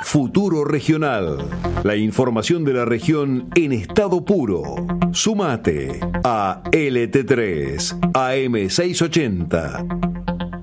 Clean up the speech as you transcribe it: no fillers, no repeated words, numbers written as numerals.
Futuro Regional. La información de la región en estado puro. Sumate a LT3 AM680.